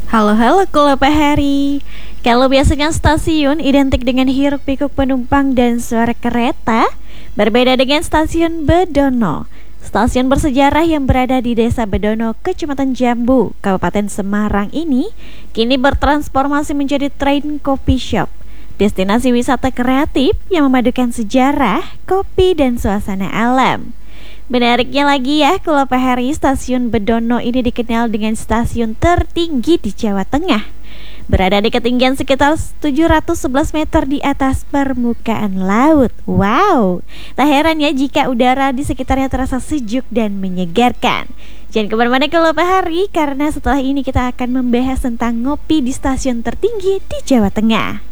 Halo Kulopahari. Kalau biasanya stasiun identik dengan hiruk pikuk penumpang dan suara kereta, berbeda dengan stasiun Bedono. Stasiun bersejarah yang berada di Desa Bedono, Kecamatan Jambu, Kabupaten Semarang ini kini bertransformasi menjadi train coffee shop, destinasi wisata kreatif yang memadukan sejarah, kopi, dan suasana alam. Menariknya lagi ya, Kulopahari, stasiun Bedono ini dikenal dengan stasiun tertinggi di Jawa Tengah. Berada di ketinggian sekitar 711 meter di atas permukaan laut. Wow, tak heran ya jika udara di sekitarnya terasa sejuk dan menyegarkan. Jangan kemana-mana Kulopahari, karena setelah ini kita akan membahas tentang ngopi di stasiun tertinggi di Jawa Tengah.